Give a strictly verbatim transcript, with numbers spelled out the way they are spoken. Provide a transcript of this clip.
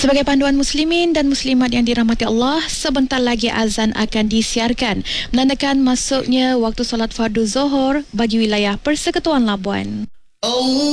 Sebagai panduan muslimin dan muslimat yang dirahmati Allah, sebentar lagi azan akan disiarkan, menandakan masuknya waktu solat fardu Zuhur bagi wilayah Persekutuan Labuan.